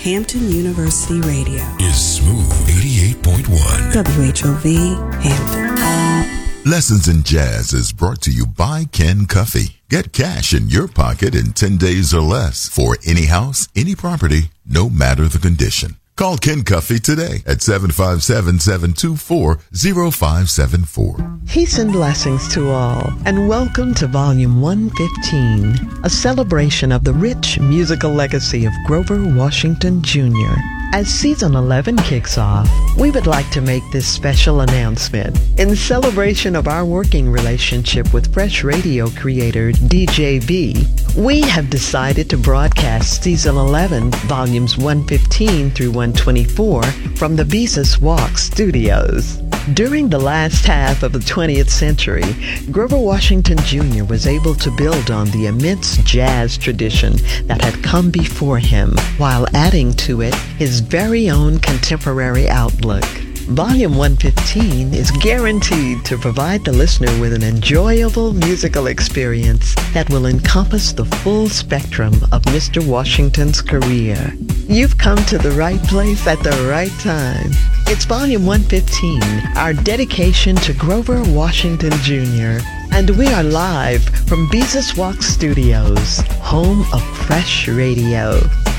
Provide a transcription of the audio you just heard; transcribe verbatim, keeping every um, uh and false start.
Hampton University Radio is Smooth eighty-eight point one. W H O V Hampton. Lessons in Jazz is brought to you by Ken Cuffey. Get cash in your pocket in ten days or less for any house, any property, no matter the condition. Call Ken Cuffey today at seven five seven, seven two four, zero five seven four. Peace and blessings to all, and welcome to Volume one fifteen, a celebration of the rich musical legacy of Grover Washington Junior As Season eleven kicks off, we would like to make this special announcement. In celebration of our working relationship with Fresh Radio creator D J B, we have decided to broadcast Season eleven, Volumes one fifteen through one twenty-four from the Beezus Walk Studios. During the last half of the twentieth century, Grover Washington Junior was able to build on the immense jazz tradition that had come before him, while adding to it his very own contemporary outlook. Volume one fifteen is guaranteed to provide the listener with an enjoyable musical experience that will encompass the full spectrum of Mister Washington's career. You've come to the right place at the right time. It's Volume one fifteen, our dedication to Grover Washington Junior, and we are live from Beezus Walk Studios, home of Fresh Radio.